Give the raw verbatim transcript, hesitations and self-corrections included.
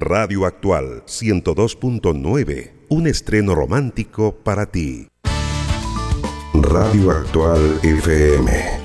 Radio Actual ciento dos punto nueve, un estreno romántico para ti. Radio Actual F M.